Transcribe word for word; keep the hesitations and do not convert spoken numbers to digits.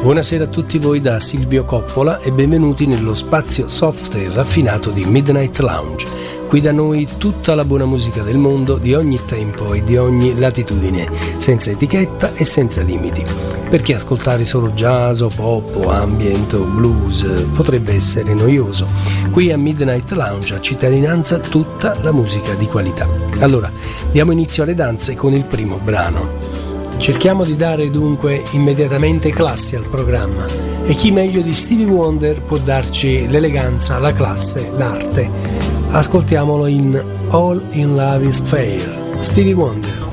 Buonasera a tutti voi da Silvio Coppola e benvenuti nello spazio soft e raffinato di Midnight Lounge. Qui da noi tutta la buona musica del mondo, di ogni tempo e di ogni latitudine, senza etichetta e senza limiti. Perché ascoltare solo jazz o pop o ambient o blues potrebbe essere noioso. Qui a Midnight Lounge ha cittadinanza tutta la musica di qualità. Allora, diamo inizio alle danze con il primo brano. Cerchiamo di dare dunque immediatamente classe al programma e chi meglio di Stevie Wonder può darci l'eleganza, la classe, l'arte. Ascoltiamolo in All in Love is Fair, Stevie Wonder.